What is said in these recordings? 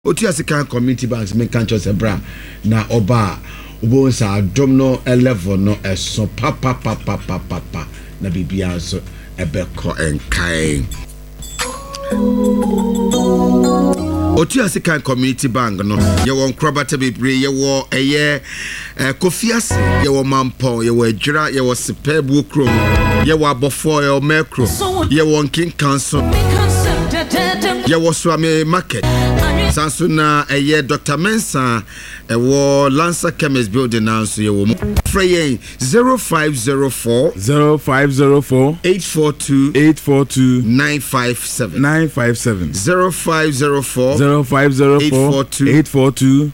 Otiasikan community banks men can't just bra na oba ubonsa domno 11 no eso papa na bibia so ebeko enkai. Otiasikan community bank no ye won krobata bebre ye wo eye kofiase ye wo mampon ye wo adwira ye wo sepebu krom ye wo abofo ye mekro ye wo king council ye wo swame market Sansuna eye Dr. Mensa wo Lancer Chemist building now so ye wo frey 0504 842 957 0504 842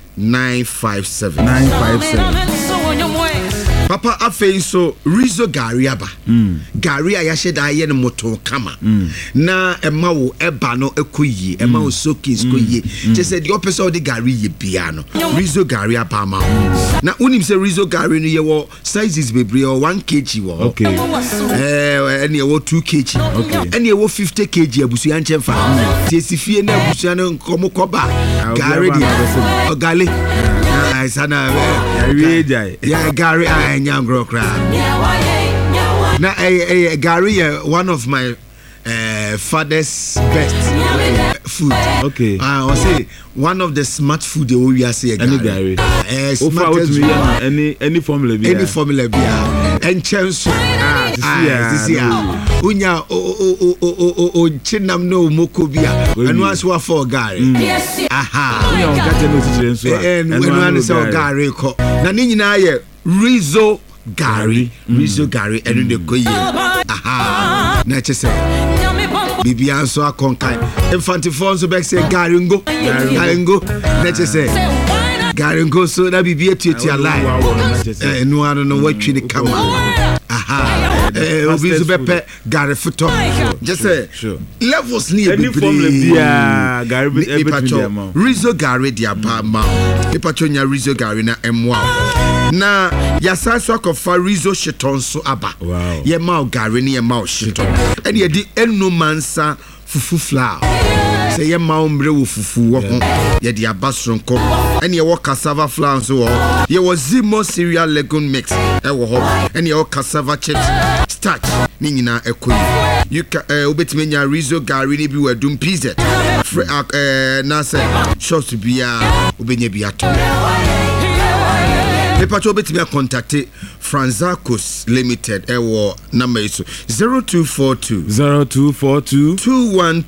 957 Papa afei so Rizzo Gari aba. Gari ayahye da ye no moto kama. Na ema wo eba no ekoyi, ema wo sokins koyi. Je said the opposite of the Gari ye bia no. Rizzo Gari aba ma. Na unim se Rizzo Gari no ye wo sizes bebre o 1 kg wo. Okay. Ene wo 2 kg. Okay. Ene wo 50 kg abusu ya nchemfa. Ti esifie na abusu no komo koba. Gari dia. Ogale. Sana yeah Gary I nyangro kra na Gary one of my father's best food. Okay. I say one of the smart food we are say Gary. Any formula be. Any formula be. And chance this year. Unya o chinam no mokobia. And once we for Gary. Aha. Unya on gate no teacher so. And when say Gary ko. Na ni nyina ye Rizzo Gary. Rizzo Gary and the koye. Aha. Na chese. Bibia so akonkai. Infante Fonso back say Gary ngo. Na chese. Gary ngo so na bibia tuatua line. No I don't know what you come. Aha. Obi so bepe Gary foto. Just say levels near any formula bia Gary everything. Rizzo Gary dia ba ma. Ipachonya Rizzo Gary na M1. Na yasanso akofa Rizzo Sheton so aba. Wow. Ye ma Gary ni ye ma Sheton. Ene ye di enu mansa fufu flour. Say ye ma ombre wo fufu wo ho. Ye di abasronko. Ene ye wo cassava flour so wo. Ye wo Zimo cereal legume mix. E wo ho. Ene ye wo cassava chips starch. Ni nyina ekoyi. You can obetimenya Rizzo Gary ni bi wadum pizza. Na say shots to be obenya bi ato. Pepacho betimi contact Franzacos Limited ewo number is 0242 212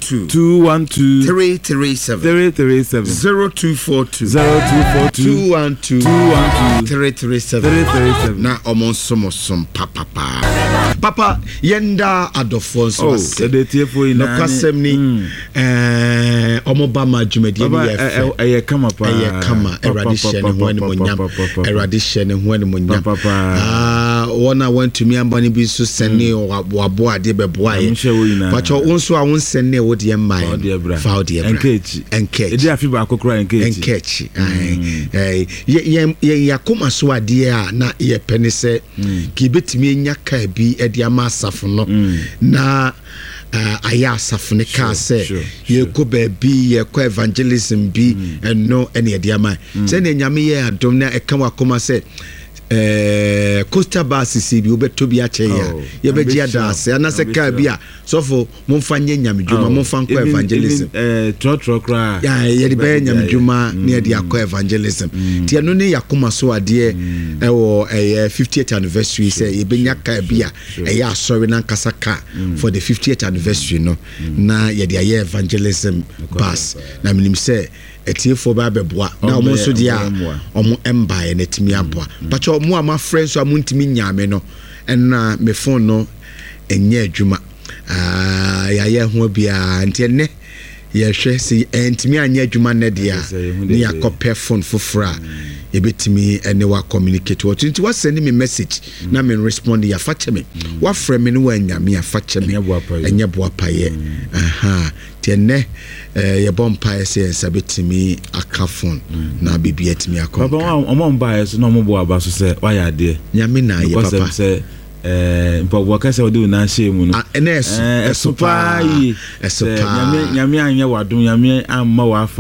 337 0242 212 337 na omonsomosom papa yenda adofons was the tiefo ina no kwasem ni omobama dwumadi ni ye kama pa ye kama eradishene ho ni monyam eradishene ho ni monyam wona want to me ambani bi so sene wabo ade beboa ye but wonso a won sene wo de mai fa de enkechi edi afi ba kokora enkechi ye yakoma so ade a na ye penise ki betimi enya ka bi edi ama asafo no na aya asafo ka se ye ko ba bi ye ko evangelism bi eno ene edi ama se na nyame ye adom na eka wakoma se Costa Basisi bi obeto bi ache ya ye be gia dase anase ka bi a sofo momfa nye nyamdwuma momfa ko evangelism trotro kra ya ye de be nyamdwuma na ye de akọ evangelism ti eno ne yakoma so ade wo 50th anniversary say ye be nyaka bi a ye asori na nkasa ka for the 50th anniversary no na ye de evangelism bus na minim say etiefo ba beboa na omo so dia omo embaye na timi aboa pacho mo ama friends so amuntimi nyame no enna me phone no enye adwuma ya ye ho bia ntene ye hwe si entimi anya adwuma na dia ni akopɛ phone fofora ebetimi ene wa communicate what nti wa send me message na me respond ya fache me wa frɛ me no wa nyame ya fache me enye boa paye aha tiene ye bompa ese sabetimi aka phone na bibia timi akọ baba omo mba yeso na omo boa ba so se wa ya de nyame na ye papa mpa wakasa wodi na shemu no esopa nyame anya wadom nyame amma wafa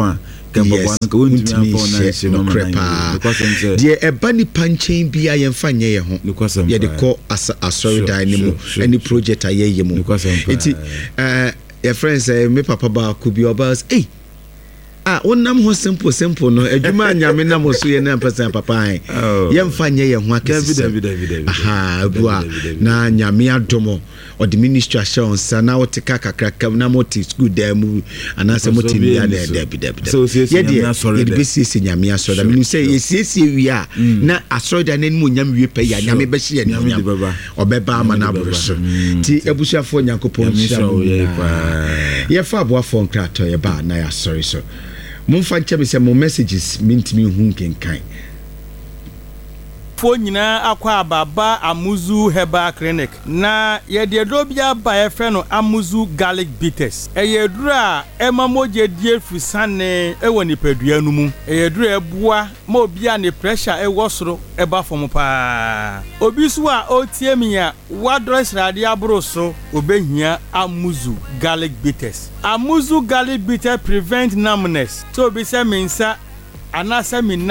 Kembo ka wontumi ampo na nche no krepa de eba ni panchen bia ye mfa nye ye ho ye de ko asori dan ni mu any project ayeye mu enti your friends say me papa ba ku bi obas wonam ho simple no adwuma nyame na mo so ye na person papa ye mfa nye ye ho akesi bua na nyame adomo or the ministry assurance na wote kakakra na moti school there mu anase moti bia na so ye de bisi nyame asoro da me say ye wi a na asoro da na mu nyame wi pe ya nyame be hye nyame obeba ama na abroso ti ebusuafo nyankopon ye fa aboafo nkrato ye ba na ya sorry so Mumfa nche me se mo messages mintimi hu nkenkan fo nyina akwa ababa Amuzu Herbal Clinic na ye de dobia ba ye fe no Amuzu Garlic Bitters eyeduru a emamoje die fusane ewo nipadua nu mu eyeduru ebua ma obia ne pressure ewo soro eba fom pa obi so a otie mi a wadro srade abro so obehia Amuzu Garlic Bitters. Amuzu Garlic Bitters prevent numbness so be se mensa anasa mi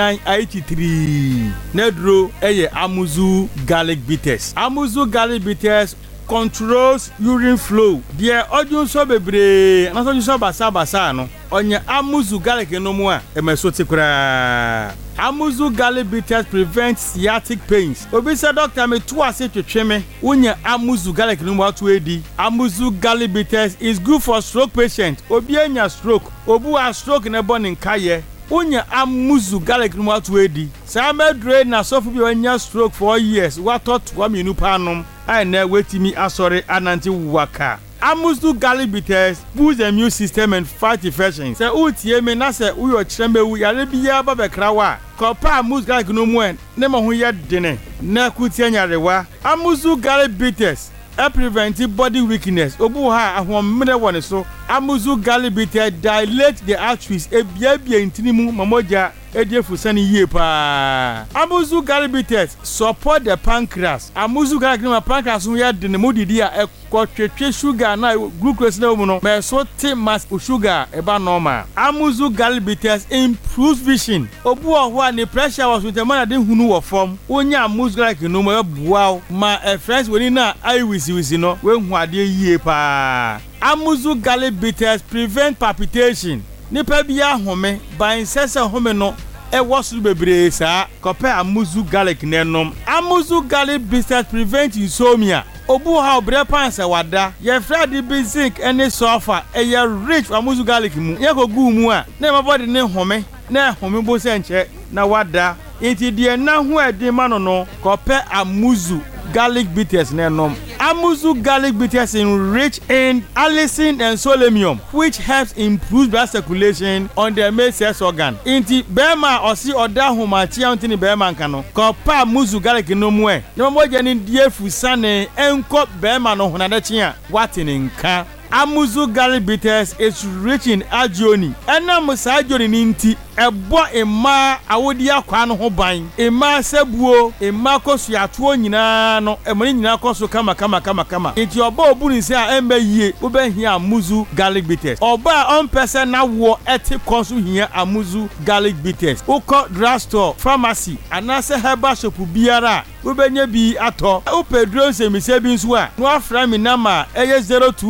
983 nedro eye Amuzu Garlic Bitters. Amuzu Garlic Bitters controls urine flow. There odun so bebre anaso so basa no onye Amuzu Garlic no mu a emeso tikura. Amuzu Garlic Bitters prevents sciatic pains. Obi say doctor me to ase twetwe me wonya Amuzu Garlic no mu atu edi. Amuzu Garlic Bitters is good for stroke patient. Obi anya stroke, obu a stroke na born in kaye. Unya Amuzu Garlic no atu edi. Sa medre na sofu bi anya stroke for years. What thought wa me nupa anom. I na wetimi asore ananti waka. Amuzu Garlic Bitters boosts the immune system and fight infections. Say utie me na say uyo chremewu yare biya ba bekrawa. Kopa Amuzu Garlic no mu en ne mo ho ye dene. Na kutie nyarewa. Amuzu Garlic Bitters prevent body weakness. Obu ha ahomre woni so. Amuzu Garlic Bitters dilate the arteries ebia intinimu mamoja ediefusani yie pa. Amuzu Garlic Bitters support the pancreas. Amuzu Garlic no pancreas no ya de ne modidi a ekotwetwe sugar na glucose na mu no me so te mass sugar eba normal. Amuzu Garlic Bitters improves vision. Obu ho a ne pressure was with the man de hunu wo form. Onya Amuzu Garlic no mo buaw ma friends woni na eye wisi no we hu ade yie pa. Amuzu Garlic Bitters prevent palpitation. Nipa bia home ban sese home no e wosu bebre sa kope Amuzu Garlic nenom. Amuzu Garlic Bitters prevent insomnia. Obu ha obre panse wada ye frade be zinc ene sulfur e ye rich Amuzu Garlic mu ye ko gu mu a na my body ne home na home bo se nche na wada enti de na ho edi ma no kope Amuzu Garlic Bitters nenom. Amuzu Garlic Bitters is rich in allicin and selenium, which helps improve blood circulation on the male sex organ. Inti bema osi oda humachi antini bema nkano. Kopa Amuzu Garlic no mwe. No moja ni die fusane enko bema no hunadachi a watini nka. Amuzu Garlic Bitters is rich in agioni. Ena musa agioni ninti ebo ema awodi akwa no ho ban. Ema sebuo, ema kosu atuo nyina no, emoni nyina kosu kama. Enti oba obuni se a embe yie, ube hia Amuzu Garlic Bitters. Oba on person na wo eti kosu hia Amuzu Garlic Bitters. Uko drugstore, pharmacy, anase herbal shop biara, ube nye bi ato. Upe drone se mi se bi nsu a, no afra mi nama eye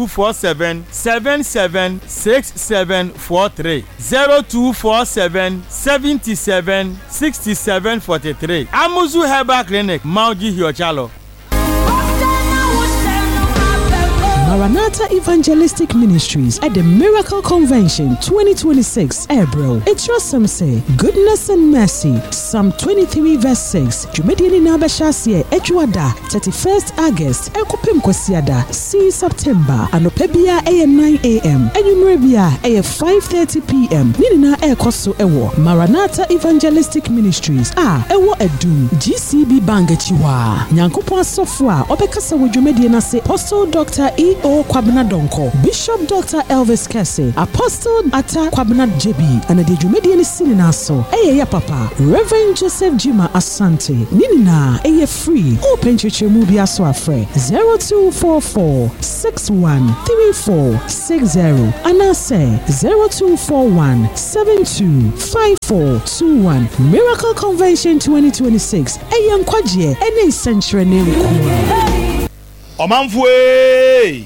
0247 776743 0247 77 6743. Amuzu Herbal Clinic, Mauji Hiochalo. Maranatha Evangelistic Ministries at the Miracle Convention 2026, April. It's your say, goodness and mercy. Psalm 23 verse 6. Jumediani Nabashasie, Ejuada, 31st August, Ekopim Kwasiada, 6 September, Anopebia AM 9 AM, Enumrebia AM 5:30 PM. Nina Ekoso Ewo, Maranatha Evangelistic Ministries, Ewo Edu, GCB Bangachiwa, Nyankopon Sofwa, Obekasa Jumediana se, Apostle Dr. E. E.O. Kwabena Donko, Bishop Dr. Elvis Kese, Apostle Ata Kwabena JB, and the Jumedian Sininaso, Eya Papa, Reverend Joseph Jima Asante, Nina, Eya Free, Open Church Movie Aswafre, 0244 613460, Anase 0241 725421. Miracle Convention 2026, Eya Nkwaje, Ene Century Name Omanfwe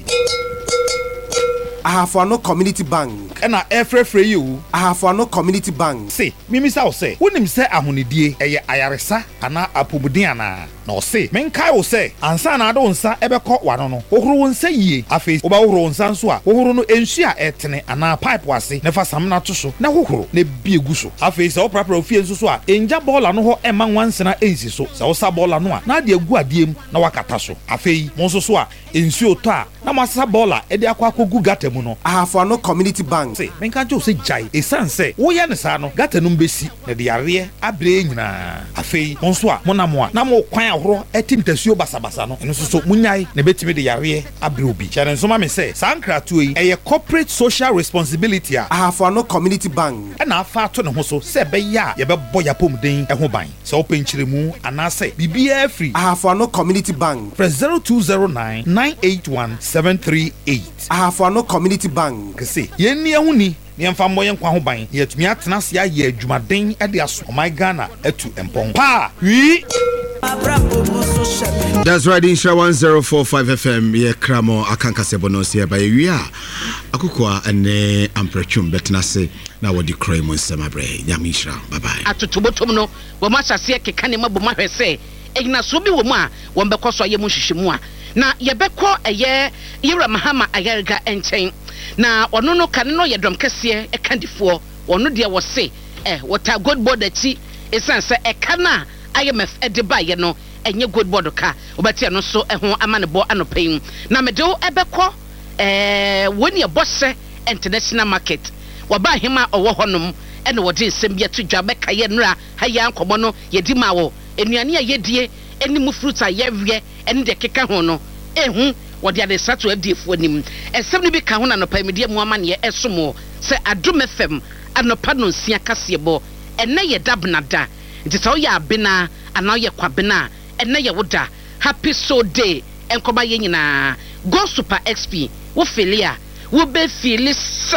Ahafano Community Bank. Ena efrefre you. Ahafano Community Bank. Say, mimisa o say. Wonim say ahonidie eye ayaresa ana apobuden ana. Na o say, menkai o say, ansa na ado nsa ebekọ wano no. Ohuru nsa yie. Afi oba ohuru nsa nso a. Ohuru no ensu a etene ana pipe wase. Nefa sam na to so. Na ohuru na bi egu so. Afi se o prapra ofie nso so a. Enja bola no ho ema nwansena ensi so. Se o sa bola no a. Na de egu adiem na wakata so. Afi mo nso so a ensu oto a. Na masa bola e de akwa kogu gata mu no. Ahafano Community Bank. Say, menka jo se jai. Esan se, wo ye ne sa no. Gata no mbesi. Na de yare abre nyina. Afi mo nso a mo na mo a. Na mo kwan ahoro etimtasuo basabasa no. Eno so munyai na betimi de yare abre obi. Chare nso ma me se, sankratu yi eye corporate social responsibility a. Ahafano Community Bank. E na afa to ne ho so se be ya ye be boya pomden e ho ban. Se open chiremu anase bibia free. Ahafano Community Bank. Press 0209 981 738. Ahafano Community Bank. Kese yenni ahuni ni emfa mo yenkwa ho ban yetumi atena se aye adwumaden e de aso my Ghana etu empon pa wi. That's right, in 1045 FM. Ye kramo akanka sebono se ba ye a akukwa ene amprechum betnase na wodi krai mo semabre nyamishra. Bye bye. Atotobotom no wo masase keka ne maboma hwese egina so bi wo mu a wo mbekọ ye mu hwehwemu a na ye bekọ eye Yura Mahama Ayarga enchen na ono no kan no ye dom kese ekandifo ono de wo se water good board achi esanse ekana IMF ediba ye no enye good board ka obati no so ho amanebo anopen na medo ebekọ woni e bosse international market waba hima owo honom ene wode nsem bia to dwa beka ye nra ha ya nkomo no ye di ma wo enuane a ye die eni mu fruit a ye wie ene de keka ho no ehu wode ade sato FDF anim esem ni bi ka ho na no pamidie mu ama ne esomo se Adom FM anopa no nsia kasebo ene ye dabnada nti so ya abena ana ye kwabena ene ye woda happy so day enkoba ye nyina go super XP wo felia wo be feel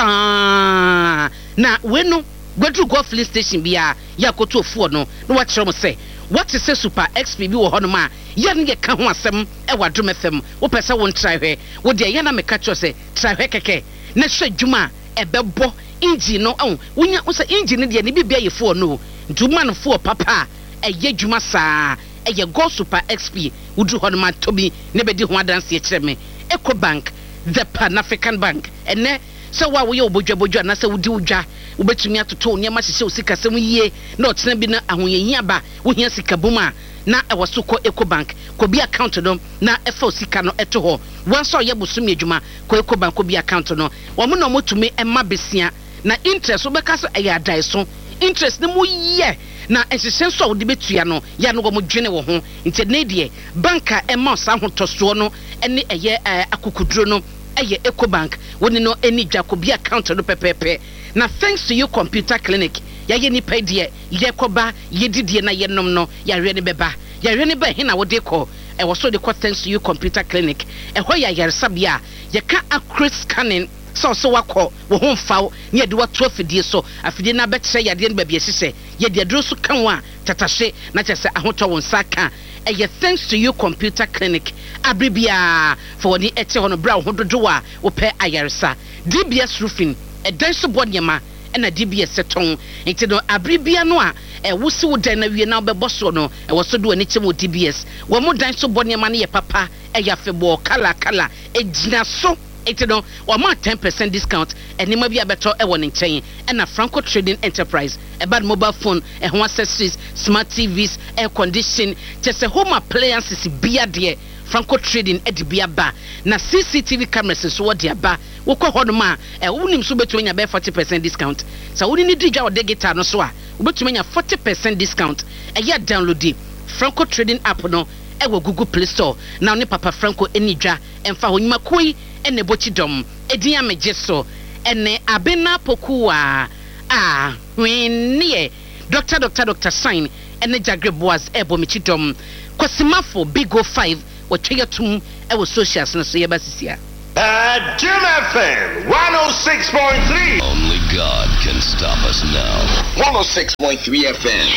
sa na wenu gwadru go fleet station bia ya koto ofuo no na wa kire mo se what is super XP bi wo hono ma ye ne ka ho asem e wa Adom FM wo pese won try hwe wo de ye na me ka cho se try hwe keke na hwe dwuma e bebo engine no wonya wo se engine de ne bibia ye fo no dwuma no fo papa e ye dwuma saa e ye go super XP wudu hono ma tobi ne be di ho adanse e kire me Eco Bank the Pan African Bank ene so wa wo ye obodwa na se wudi wudwa ubetumi atoto nyama hye osika sem yie na otena bi na ahoyehia ba wo hia sika buma na ewosoko Eco Bank ko bi account no na efa osika no eto ho wonso ye busumi adwuma ko Eco Bank ko bi account no wo mo no motumi emma besia na interest wo beka so eya dai so interest ne mu ye na ehyehyɛ so wo de betua no ya no wo mo dwene wo ho nti ne de banka emma sa ho toso no ene eye akukuduro no eye Eco Bank woni no eni Jacobi account no pepepe na thanks to you computer clinic ya ye ni pedie ye koba ye didie na ye nom no ya hwe ne beba ya hwe ne ba he na wo de ko e wo so de ko thanks to you computer clinic e ho ya yaresabia ye ka accurate scanning so wakọ wo ho mfaw ne ye de wato afidie so afidie na betre ya de ba bia hyehyɛ ye de aduro so kan wa tatashe na kyese ahotɔ won saka eye thanks to you computer clinic abribia for the ete hono bra ho dodo a wo pɛ ayaresa DBS roofing edan so bonyema na DBS seton enti no abribia no a wusi wo dan na wie na bɛbɔ so no wo so do ani kyem DBS wo mo dan so bonyema ne ye papa ya febo kala ejina so enti no wo ma 10% discount enima bia beto e won nkyɛn na Franco Trading Enterprise about mobile phone home accessories smart TVs air condition just a home appliances bia de Franco Trading edibia ba na CCTV cameras so what dia ba wo kɔ hɔ no ma wonim so betumi nya be 40% discount so woni ni digwa ode guitar no so a wo betumi nya 40% discount ya download Franco Trading app no wo Google Play Store na ne papa Franco enidwa emfa ho nyuma koi ene bochidom edin amegye so ene abena pokuwa hwenie Dr. Sign ene Jagre Boaz ebo michidom Kwasimafo Bigo 5 watweyatum ewo socials na so yebasisia Jim FM 106.3. Only God can stop us now. 106.3 FM.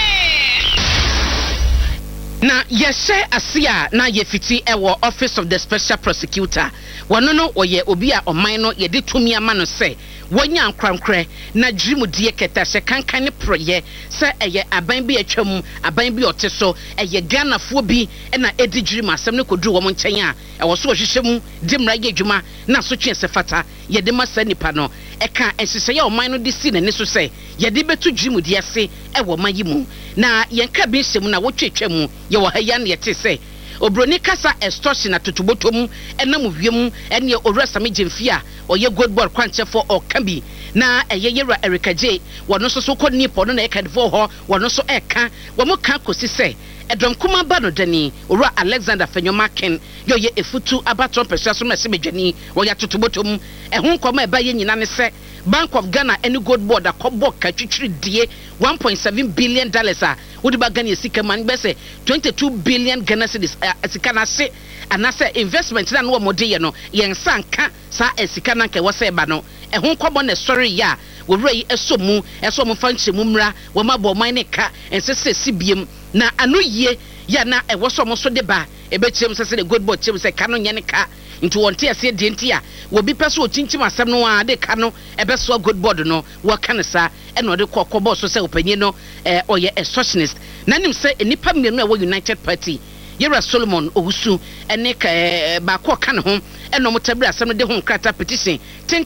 Na yeshe asia na yefiti ewo Office of the Special Prosecutor. Wanono oye obi a oman no yede tumi ama no se wonya ankrankre na drimudie keta se kankan ne proye se eye aban bi atwam aban bi oteso eye Ghanafo bi na edi dwirim asem ne kodru wo nchen a ewo so hwehwem dimra ye adwuma na so twen se fata yede masa nipa no eka ensese ya oman no de si ne so se yede betu drimudie se ewo mayimu na yenka bi nsem na wotwetwam ye wo haya ne yete se Obroni kasa extortion atotobotom enam wiem ene orasame jemfia oye good boy kwanchefo okabi na eyeyera Erika J wono so kɔ nipo no na ekadfo ho wono so eka wo mo ka kosi se edom kuma ba no dani ora Alexander Fenyomaken ye efutu abaton pesa so mese medwani wo ya totobotom ehun kɔma eba ye nyina ne se Bank of Ghana any good board akobo ka twitwiri die $1.7 billion a wodi ba Ghana sika man be se 22 billion Ghana cedis sika na se anase investment na no mode ye no yen sanka sa sika na nke wo se ba no ehun kɔbɔ na sorry ya wo rei esomu fanche mu mra wo mabɔ man ne ka ensese sibiem na anu yie ya na ewo so mo so de ba ebechiem se the good board chem se ka no nye ne ka nti wonte ase de ntia wo bi peso otinchim asem no a de ka no ebeso good board no wo ka ne sa e no de kokɔbɔ so se opanyi no oye a socialist na nim se enipa mienu a wo United Party Yera Solomon Owusu ene ka ba ko ka ne ho eno motabri asem no de ho krata petition ten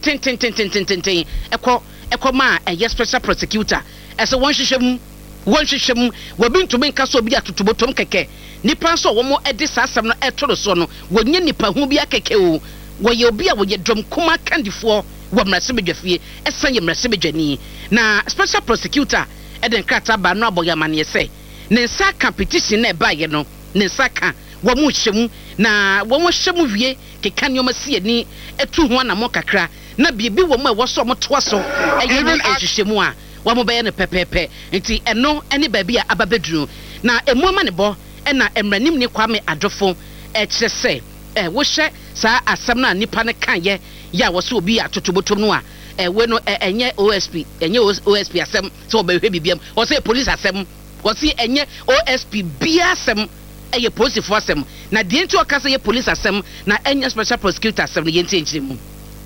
ekɔ ma special prosecutor ese won hwehwem wo bintu benka so bi atotobotom keke nipa so wo mo edi sasam no etoro so no wonye nipa hu bi akeke o wo ye obi a wo ye dom kuma kandifo wo mrase bedwafie esan ye mrase bedwani na special prosecutor eden krata ba no aboyamane se ne nsa competition na ba ye no ne nsa ka wo mo hwem na wo mo hwem wie keka nyoma sie ni etu ho na mo kakra na biebi wo mo e wo so mo toa so eye ni ehwehwemu a wa mo be ne pepepe nti eno ene ba bia ababedru na emu ama ne bo na emranim ni Kwame Adofo kire se wo hye sa asem na nipa ne kan ye ya wo so obi atotobotom no a we no enye OSP asem so obehwe bibiam wo se police asem wo se enye OSP bia asem eye police for asem na de nti o kasa ye police asem na enye special prosecutor asem ne yenti enchirimu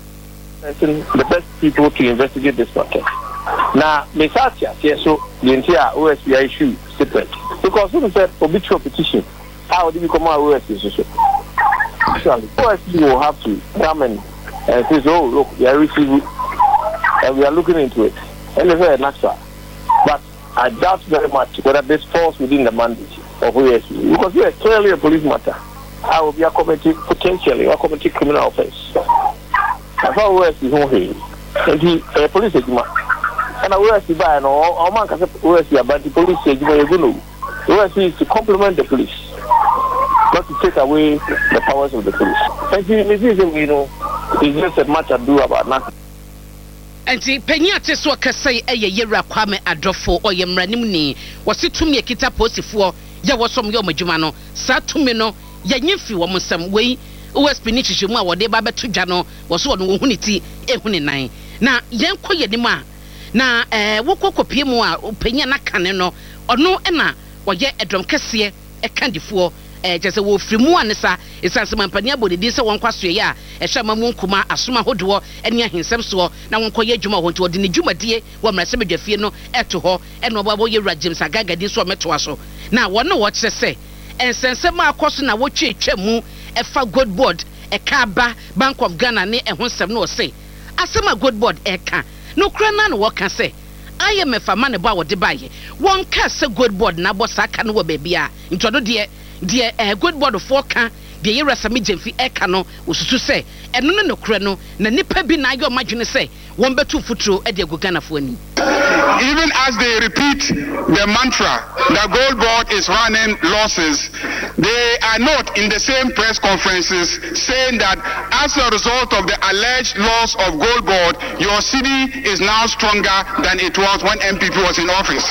the best people to investigate this matter. Now, Mesatia, so the entire OSP issue separate. Because when said obituary petition, how do you come out OSP? Actually, OSP will have to come and say, oh, look, we are receiving and we are looking into it. And it's very natural. But I doubt very much whether this falls within the mandate of OSP. Because we are clearly a police matter. I will be a committee, potentially, a committee criminal offense. That's how OSP is here. And the police is and OSP by no or man can say OSP about the police you know OSP is to complement the police, not to take away the powers of the police. And this is you know it's just a matter to do about nothing. And the Penyate so Kasai Yera Kwame Adofo or Yemranim ni was it to me a kita posifo ya was some yomajumano sat to me no yanyifi woman some way OSP nichishima or de baba to jano was one unity ehuni na yanko yedima na woko kopie mu a opanya na kane no ono na woye edrom kese ekandifo jese wo frimu anesa esanse mampania bodedi se won kwaso ye a ehwama mu nkuma asoma hodo ene ahensem so na won koye dwuma ho nti odi ne dwumadie wo mrase bedwafie no eto ho ene obabo ye wura James Agagadi so meto aso na won wo kire se ensense ma akoso na wotwetwa mu efa good board ekaba Bank of Ghana ne ehonsem no se asema good board eka no krana no wo ka se IMF amane ba wo de baye won ka se good board na bo saka no wo bebia ntodo de good board for ka de yera sami jemfi eka no osusu se eno no nokure no na nipa bi na ayo madwene se won betu futuro e de agugana fo ani. Even as they repeat the mantra that Gold Board is running losses, they are not in the same press conferences saying that as a result of the alleged loss of Gold Board, your city is now stronger than it was when MPP was in office.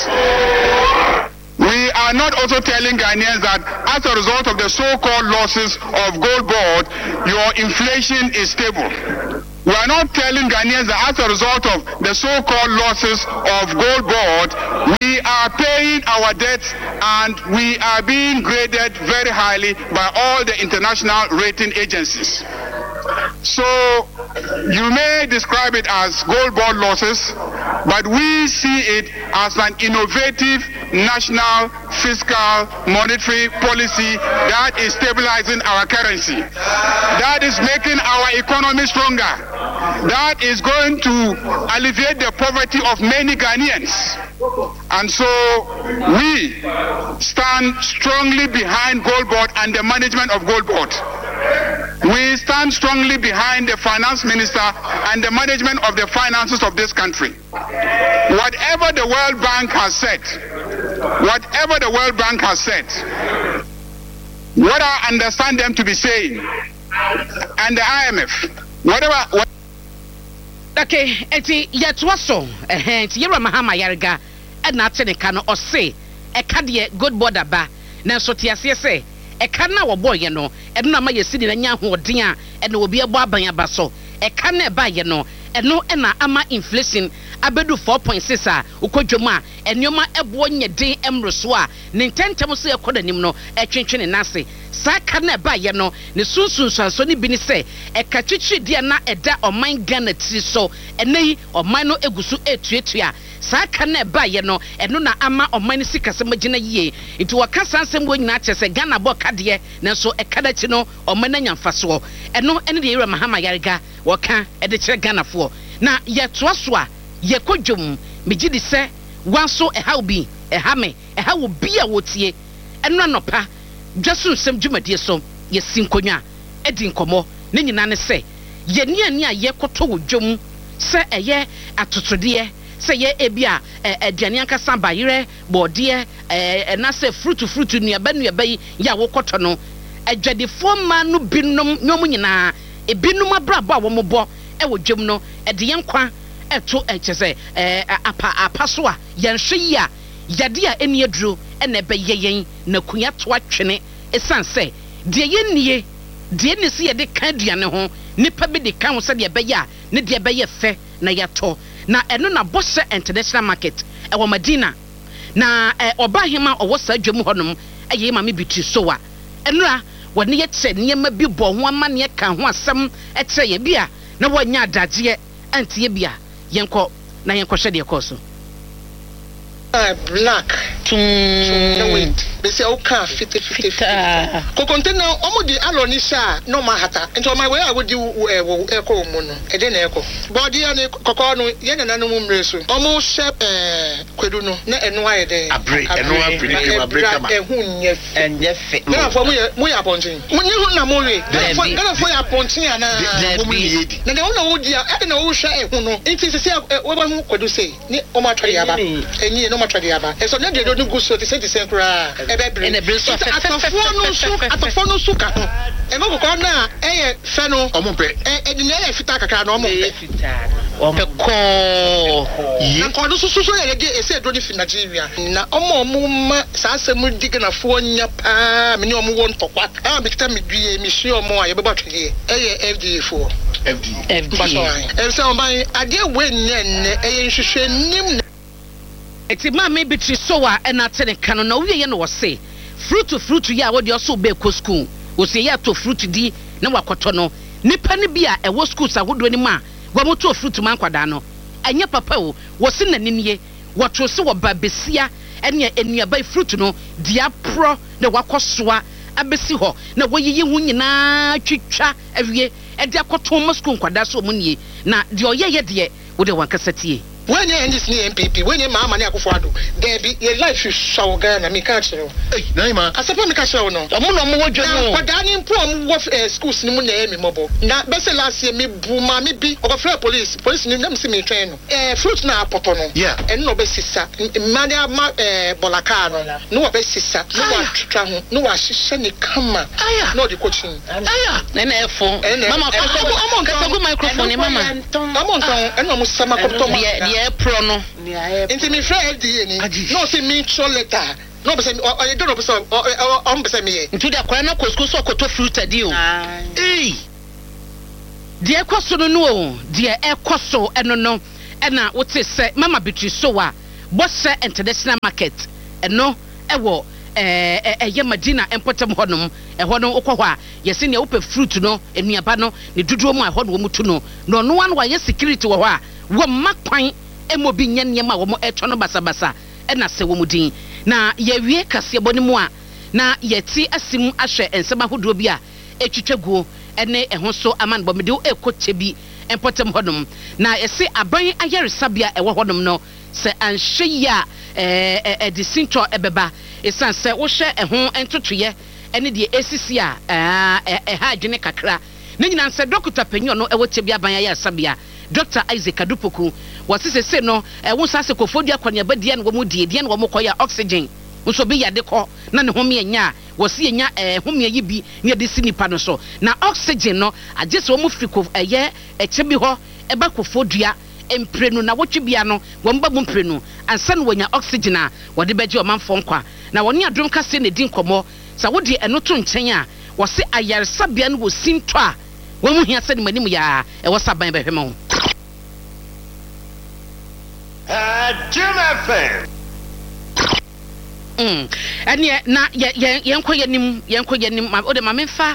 We are not also telling Ghanaians that as a result of the so-called losses of Gold Board, your inflation is stable. We are not telling Ghanaians that as a result of the so-called losses of Gold Board, we are paying our debts and we are being graded very highly by all the international rating agencies. So you may describe it as Gold Board losses, but we see it as an innovative national fiscal monetary policy that is stabilizing our currency, that is making our economy stronger, that is going to alleviate the poverty of many Ghanaians. And so we stand strongly behind Gold Board and the management of Gold Board. We stand strongly behind the finance minister and the management of the finances of this country. Whatever the World Bank has said, what I understand them to be saying, and the IMF, whatever. Okay, eti yetwaso enti Yera Mahama Ayariga e na teneka no ose e ka de Gold Board aba na so tiase se e ka na wo boye no e no ma yesi de nya hoden a e na obi ebo aban aba so e ka na ba ye no e no e na ama inflation abedu 4.6 a ukodwom a enoma ebo nyeden emroso a ne ntentem so ekoda nim no e twentwene nase saka na ba ye no ne sunsunsuanso ni bi ni se e ka twitwi de na eda oman Ghana tiri so enei oman no egusu etuetua saka na ba ye no eno na ama oman sikase magina yie nti waka sansem wo nyina kyese Ghana bo kade na so e kada chi no oman na nyamfaso eno ene de Yera Mahama Ayariga waka e de kire Ghana fo na ye toaso a ye kodwom megidi se wanso e ha obi e ha me e ha obi a wotie eno anopa dwaso nsem dwumadie so ye sinkonwa edi nkomo ne nyina ne se ye niani a ye koto wodwom se eye atotode se ye ebia aduane ankasa bayire bode na se fruit nuaba yi ya wokoto no adwadefo ma no binom nyom nyina ebinom abrabo a womobo e wodwom no de yenkwa eto echese apa so a yenhwe yi a yade a eni aduro na be yeyen na kunya to atwene esanse de yennie de ne se yede kan duane ho nipa bi de kan ho se de be ya ne de be ye fe na yato na eno na Boshe International Market e wo Madina na obahema owo sa dwam honom eye ma me bitu so a eno a wone ye che niema bi bo ho ama ne ka ho asem e che ye bia na wonya adagye antie bia yenko na yenko hwe de koso black no wind they say oka fit ko container omudi aloni sha no ma hata into my way I would do eko mu no e de na eko body ani kokko no ye na nanu mu mreso omo shep kwedu no na eno aye de abre eno abre kama ehunye enye fe na fo mu ya pontin munye hu na mo re na fo ya pontin ana mo ni yedi na de wona wodi a e na wo hwa ehu no nti se wo ba hu kwedu sei ni o ma twade aba enyi no ma twade aba e so na de do go so te se kra atofo no so ka ho e mo ko na e fe no ompe e di na e fita kakra na ompe ko na ko no so ye ge e se do ni fi Nigeria na omo ma sa asem diga fo nya pa me ni omo won tokwa a me kita me due me hye omo a ye beba twede e ye FDA fo FDA e se o ban ade we nne e ye nhwehwe nim eti ma me bitri so a na tene kanu na wiye no wo se fruit ya wo de oso be ko school wo se ya to fruit di na wakoto no nipa ne bia e wo school sa hodo ni ma wo mo to fruit man kwada no anya papa wo se naninye wo to se wo babesia ene enuaba fruit no dia pro na wakosoa abesi ho na wo yiyi hu nyina twitwa awie e de akoto mo school kwada so mo nie na de oyeye de wo de wankasa tie when you end this new MPP, when you mama na akufo there be your life you show Ghana me catch you. Hey, Naima. Asepa me catch you no. Omo no mo wodwo no. Kwadani mpo am schools ni mu na emi mobo. Na bese last year me bu ma me bi okofre police ni dem se me train no. Fruit na apoto no. Yeah. En no be sisa. Mania ma bolaka no. No be sisa. No wa twitwa ho. No wa hihye ne kama. Aya. No the coaching. Aya. Na efo. Mama kasagu microphone mama. Amon en no sama ko to ma. Die pro no. Inti me friend ni. No say me show letter. No be say I don't know be say be say me. Ntu da kwara na ko school so ko to fruit adi o. Eh. Die kwaso no o. Die ekwaso eno no. Ena wote say mama bitri so a bosse international market. Eno ewo ye Medina empotem honom hono okwo a yesi ne ope fruit no enuaba no ne duduo mu a hono mu tu no no no an wa ye security wo a wo makwan emobi nyane ma wo mo eto no basabasa ena se wo mu din na ye wie kase boni mu a na yeti asim ahwe ensema hodo bi a etwitwaguo ene eho so aman bo mede ekoche bi empotem honom na yesi aban ayaresabia ewo honom no se anhwe ya de sinto ebeba esan se wo hwe eho entotoye ene de esisi a ha adwene kakra na nyina se Dr. Penyo no ewo tebia ban ayaresabia Dr. Isaac Adupoku wasise se no wo sase kofodua kwanya badie no wo mu die no wo mokoya oxygen nso bi yade ko na ne home anya wasi anya home yi bi ne de sinipa no so na oxygen no agese wo mu friko echebi ho eba kofodua emprenu na wotwe bia no wo mba mu emprenu ansa no wonya oxygen a wode beje o manfo nkwa na woni adom kase ne din komo sa wode eno to nchen a wose ayaresa bia no wo sinto a wo mu hia se ne manim ya e wo saban behwema ho Jim FM. Anye na yenko yenim o de ma memfa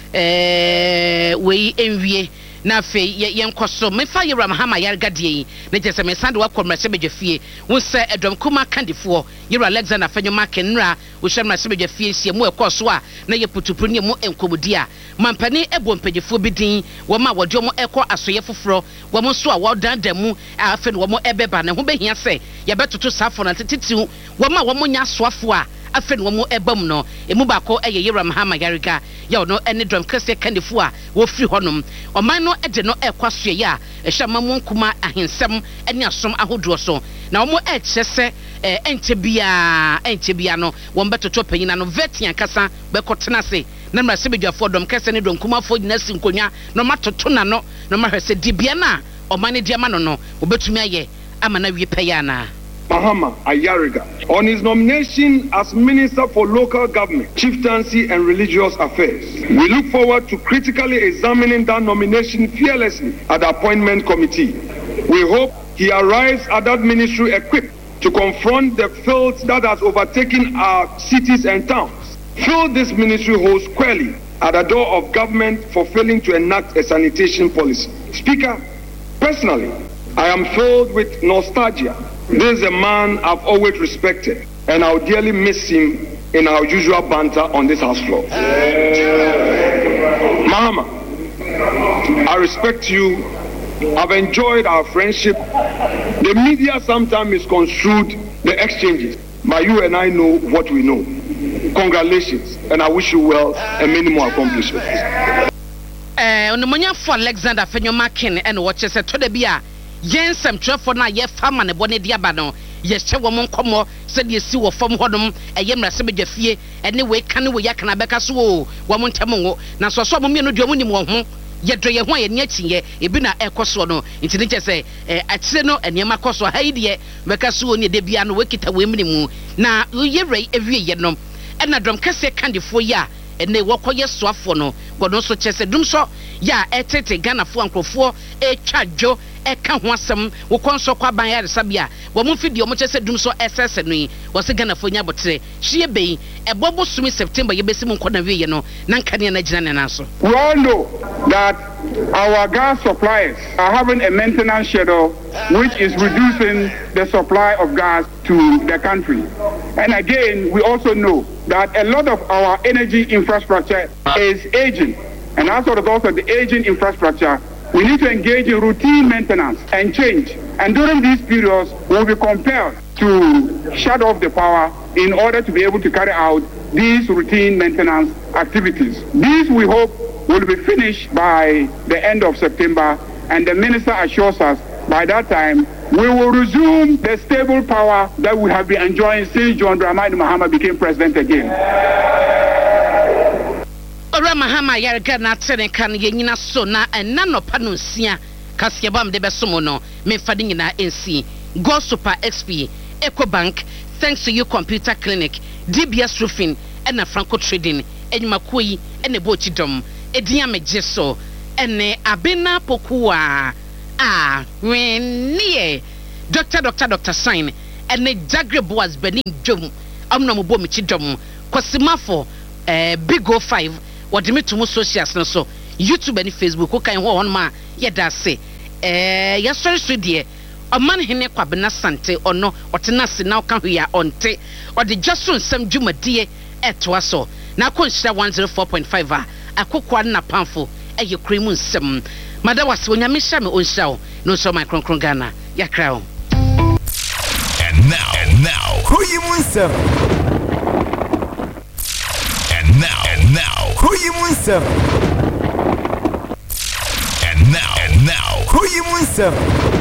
we enwie na fe yenko so memfa Yewura Mahama Yargadie na jese me sande wa komrase bedwafie wo se edom kuma kandifo Yewura Alexander Fanyoma Kenra wo hwemrase bedwafie sie mu ekoso a na ye putupuru ne mu enkomodi a mampani ebo mpagefo bidin wo ma wode mo eko asoye foforo wo mo so a wo dandamu afa ne wo mo ebeba ne ho behia se ye betoto safo na tititiu wo ma wo mo nya soafo a afa ne wo mo ebam no emu ba ko eye Yewura Mahama Yarga ya no ene drum kase kandifo a wo firi honom oman no ede no ekwasoye ya ehwama mu nkuma ahensem ene asom ahodo so na wo mo echese enche bia no wo mbetoto panyina no vetian kasa bekotena se na mrase bedwafo dom kese ne dom kuma fo nyina sinkonya no matoto na no mahwese dibia na omane diama no obetumi aye amana wie payana Mahama Ayariga on his nomination as Minister for Local Government, Chieftaincy and Religious Affairs. We look forward to critically examining that nomination fearlessly at the appointment committee. We hope he arrives at that ministry equipped to confront the filth that has overtaken our cities and towns. Fill this ministry hole squarely at the door of government for failing to enact a sanitation policy. Speaker, personally, I am filled with nostalgia. This is a man I've always respected, and I'll dearly miss him in our usual banter on this house floor. Mahama, I respect you. I've enjoyed our friendship. The media sometimes misconstrued the exchanges, but you and I know what we know. Congratulations, and I wish you well and many more accomplishments. Onomonya for Alexander Fanyoma Ken and watch se to de bia yensem trefo na ye fama ne bone dia ba no ye hye wo monkomo se de si wo fam hodom eye mrase bedwafie ene we kan we yakana beka so wo montam wo na so so mo me no de mo nim wo ho ye do ye ho ye ne achiye ebi na ekoso no ntini che se akire no enema koso ha ide beka so wo ne de bia no we kita we mnimu na ye rei ewie ye no ena dom kase kandifo ya ene wokoye soafo no gono so chese dum so ya etete Ghana fo ankrofo etwadwo eka ho asem wo konso kwa ban ya sabia wo mu fidi o mo chese dum so ss no yi wo se Ghana fo nya botre hie bei ebobo sumi September ye besi mu nkona wiye no na nkane na gina ne na so. We all know that our gas suppliers are having a maintenance schedule which is reducing the supply of gas to the country. And again, we also know that a lot of our energy infrastructure is aging. And as a result of the aging infrastructure, we need to engage in routine maintenance and change. And during these periods, we'll be compelled to shut off the power in order to be able to carry out these routine maintenance activities. These, we hope, will be finished by the end of September, and the minister assures us by that time we will resume the stable power that we have been enjoying since John Dramani Mahama became president again. Ora Mahama Yarga na tsene kan yenyina so na enano panusia kasiabam de besomo no me fadi nyina ensi Go Super XP EcoBank thanks to you Computer Clinic DBS Roofing and Franco Trading enyumakoi ene bochidom edinya mejeso ene abena pokua when Dr. Sign ene Jagre Boaz Benin Jom amna mo bo michidom kwasimafo Big O5 wadimi to mo socials no so YouTube and Facebook ko kan ho on ma yeda se ya sorry so de oman hene kwabena sante ono otena se na ka hwea onte ode jaso nsam dwumadie etwa so na konhira 104.5 akokwa na pamfo eye kremu nsam madawase onyame hya me onhira no so my kronkron Ghana yakra. And now who you nsam. And now who you nsam. And now who you nsam.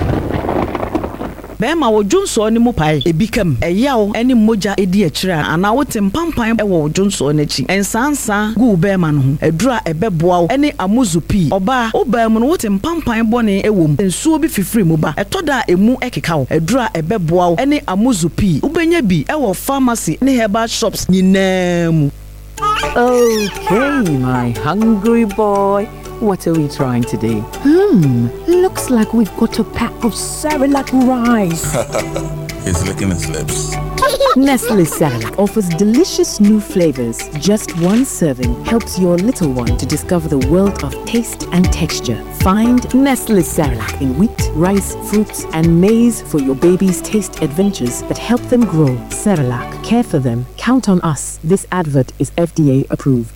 Bema wo Junso ni mu pai ebikam eyawo eni moja edi akira ana wo tempampan e wo Junso n'achi ensansa gu bema no ho edura ebeboa eni amuzupi oba obam no wo tempampan bone ewom ensuo bi fifiri mu ba etoda emu ekeka wo edura ebeboa eni amuzupi ubenya bi e wo pharmacy ni herbal shops nyinamu. Okay, my hungry boy. What are we trying today? Looks like we've got a pack of Cerelac rice. He's licking his lips. Nestle Cerelac offers delicious new flavors. Just one serving helps your little one to discover the world of taste and texture. Find Nestle Cerelac in wheat, rice, fruits, and maize for your baby's taste adventures that help them grow. Cerelac, care for them. Count on us. This advert is FDA approved.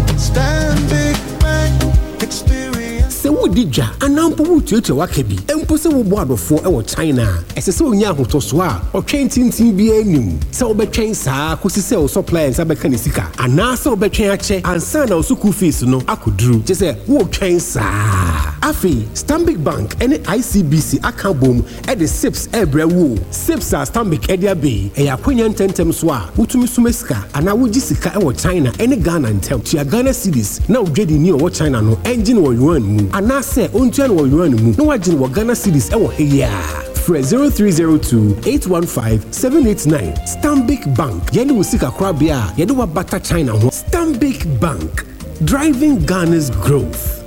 Se wodija anampo wutuetu wakebi empo se wo boadofo e wo China ese se onya ahotoso a otwen tintin bi anim se obetwen saa kosi se o suppliers abeka ne sika ana se obetwen ache ansa na osuku fees no akoduru je se wo twen saa afi Stanbic Bank ene ICBC akabom e de SIPS ebra wo SIPS a Stanbic edia be e yakonya ntentem so a wotumi sumesika ana wogi sika e wo China ene Ghana ntem tia Ghana cedis na odwedi ni o wo China no engine wo yuan mu ana se ontuan wo yuan mu no wagin wo Ghana cedis e wo heya Fred 0302-815-789 Stanbic Bank yeni usika krabia yede wa bata China ho Stanbic Bank driving Ghana's growth.